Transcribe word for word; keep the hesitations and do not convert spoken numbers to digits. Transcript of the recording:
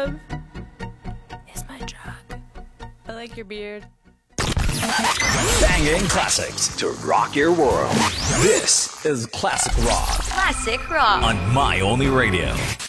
love is my drug. I like your beard. Banging classics to rock your world. This is Classic Rock Classic Rock on My Only Radio.